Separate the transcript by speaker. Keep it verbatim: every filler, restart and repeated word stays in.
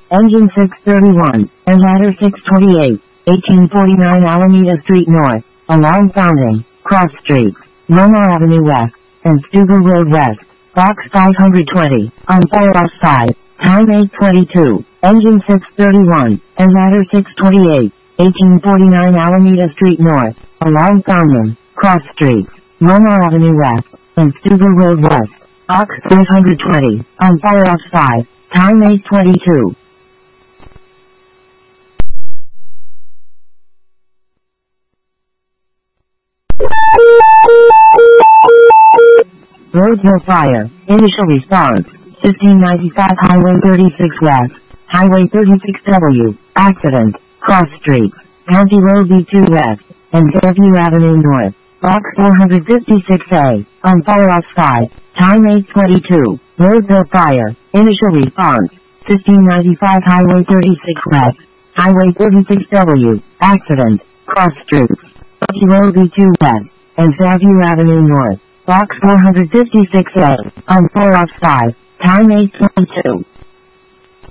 Speaker 1: Engine six thirty-one, and ladder six twenty-eight, eighteen forty-nine Alameda Street North, along Founding, Cross Streets, Roma Avenue West, and Stuber Road West, box five hundred twenty, on four offside, time eight twenty-two, engine six thirty-one, and ladder six twenty-eight, eighteen forty-nine Alameda Street North, along Founding, Cross Streets, Roma Avenue West, and Stuber Road West, box five hundred twenty, on four offside, time eight twenty-two. Roadkill fire. Initial response. fifteen ninety-five Highway thirty-six West. Highway thirty-six W. Accident. Cross Streets. County Road B two West. And Fairview Avenue North. Box four hundred fifty-six A. On four offside. Time eight twenty-two. Roadkill fire. Initial response. fifteen ninety-five Highway thirty-six West. Highway thirty-six W. Accident. Cross Streets. County Road B two West. And Fairview Avenue North. Box four hundred fifty-six A, on four offside, time eight twenty-two.